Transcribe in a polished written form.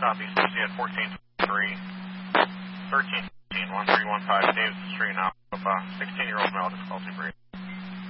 Copy, CC at 14-3, 13-13-1315, Davis Street now, 16-year-old male difficulty breathing.